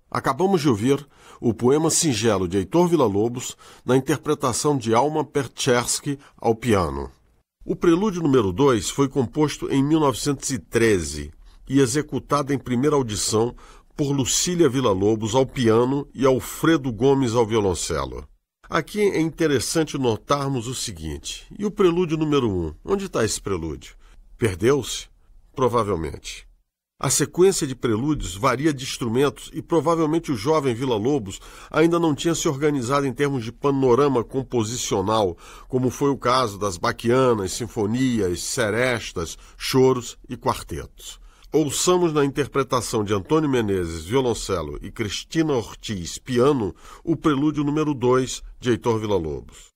Acabamos de ouvir o poema singelo de Heitor Villa-Lobos na interpretação de Alma Perchersky ao piano. O prelúdio número 2 foi composto em 1913 e executado em primeira audição por Lucília Villa-Lobos ao piano e Alfredo Gomes ao violoncelo. Aqui é interessante notarmos o seguinte: e o prelúdio número 1? Onde está esse prelúdio? Perdeu-se? Provavelmente. A sequência de prelúdios varia de instrumentos e provavelmente o jovem Villa-Lobos ainda não tinha se organizado em termos de panorama composicional, como foi o caso das baquianas, sinfonias, serestas, choros e quartetos. Ouçamos na interpretação de Antônio Menezes, violoncelo, e Cristina Ortiz, piano, o prelúdio número 2 de Heitor Villa-Lobos.